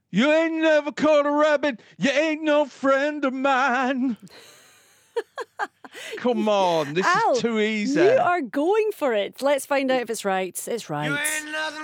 You ain't never caught a rabbit. You ain't no friend of mine. Come on, this Al, is too easy. you are going for it. Let's find out if it's right. It's right. You ain't nothing